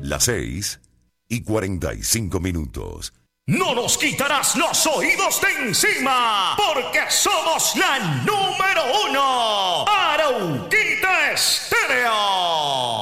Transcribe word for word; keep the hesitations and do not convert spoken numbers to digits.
Las seis y cuarenta y cinco minutos. No nos quitarás los oídos de encima, porque somos la número uno.